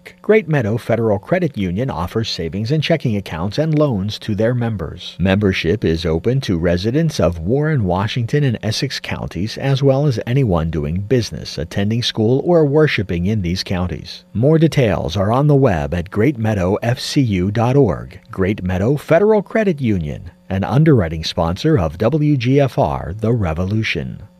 York, Great Meadow Federal Credit Union offers savings and checking accounts and loans to their members. Membership is open to residents of Warren, Washington, and Essex counties, as well as anyone doing business, attending school, or worshiping in these counties. More details are on the web at greatmeadowfcu.org. Great Meadow Federal Credit Union, an underwriting sponsor of WGFR The Revolution.